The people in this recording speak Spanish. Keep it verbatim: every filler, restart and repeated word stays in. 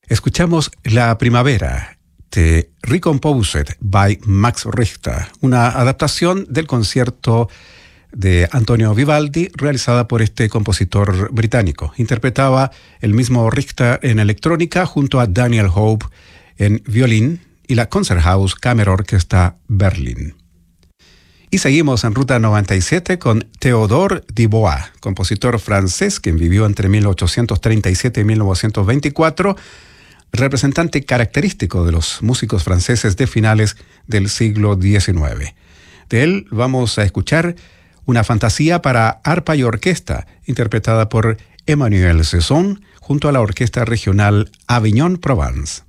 Escuchamos La Primavera de Recomposed by Max Richter, una adaptación del concierto de Antonio Vivaldi realizada por este compositor británico. Interpretaba el mismo Richter en electrónica junto a Daniel Hope en violín y la Concerthaus Kammerorchester Berlin. Y seguimos en Ruta noventa y siete con Théodore Dubois, compositor francés que vivió entre mil ochocientos treinta y siete y mil novecientos veinticuatro, representante característico de los músicos franceses de finales del siglo diecinueve. De él vamos a escuchar una fantasía para arpa y orquesta, interpretada por Emmanuel Cesson junto a la Orquesta Regional Avignon-Provence.